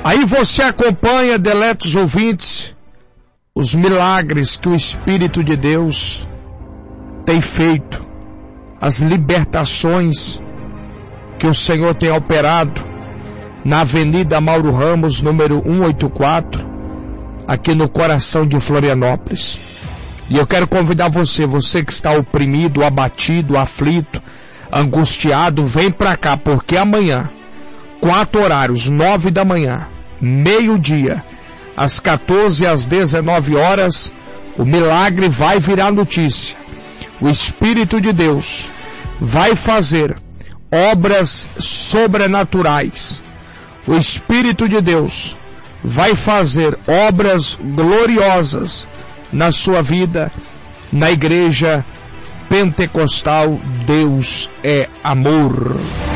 Aí você acompanha, deletos ouvintes, os milagres que o Espírito de Deus tem feito, as libertações que o Senhor tem operado na Avenida Mauro Ramos, número 184, aqui no coração de Florianópolis. E eu quero convidar você que está oprimido, abatido, aflito, angustiado, vem pra cá, porque amanhã, 4 horários, 9 da manhã, meio-dia, às 14 às 19 horas, o milagre vai virar notícia. O Espírito de Deus vai fazer obras sobrenaturais. O Espírito de Deus vai fazer obras gloriosas na sua vida, na igreja pentecostal. Deus é amor.